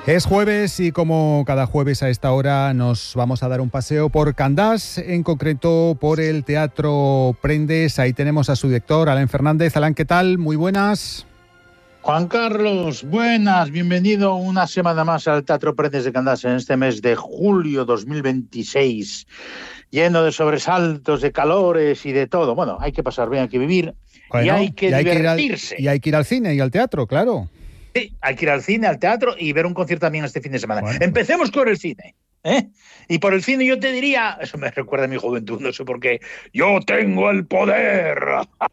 Es jueves y como cada jueves a esta hora nos vamos a dar un paseo por Candás, en concreto por el Teatro Prendes. Ahí tenemos a su director, Alain Fernández. Alain, ¿qué tal? Muy buenas. Juan Carlos, buenas, bienvenido una semana más al Teatro Prendes de Candás en este mes de julio 2026, lleno de sobresaltos, de calores y de todo. Bueno, hay que pasar bien, hay que vivir, bueno, y hay que divertirse. Y hay que ir al cine y al teatro, claro. Sí, hay que ir al cine, al teatro y ver un concierto también este fin de semana. Bueno, empecemos con el cine, ¿eh? Y por el cine yo te diría, eso me recuerda a mi juventud, no sé por qué, yo tengo el poder.